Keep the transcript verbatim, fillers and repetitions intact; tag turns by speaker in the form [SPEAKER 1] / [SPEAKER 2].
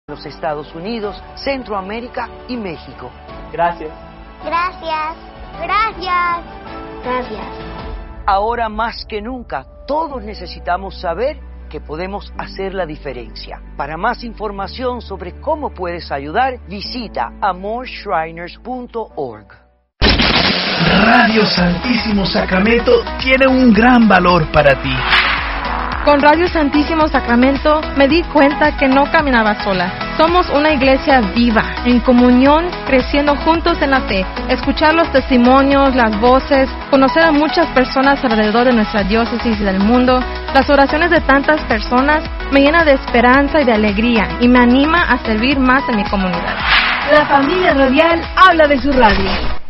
[SPEAKER 1] los Estados Unidos, Centroamérica y México.
[SPEAKER 2] Gracias.
[SPEAKER 3] Gracias. Gracias.
[SPEAKER 4] Gracias.
[SPEAKER 1] Ahora más que nunca, todos necesitamos saber que podemos hacer la diferencia. Para más información sobre cómo puedes ayudar, visita amor shriners punto org.
[SPEAKER 5] Radio Santísimo Sacramento tiene un gran valor para ti.
[SPEAKER 6] Con Radio Santísimo Sacramento me di cuenta que no caminaba sola. Somos una iglesia viva, en comunión, creciendo juntos en la fe. Escuchar los testimonios, las voces, conocer a muchas personas alrededor de nuestra diócesis y del mundo, las oraciones de tantas personas me llena de esperanza y de alegría y me anima a servir más en mi comunidad.
[SPEAKER 7] La familia radial habla de su radio.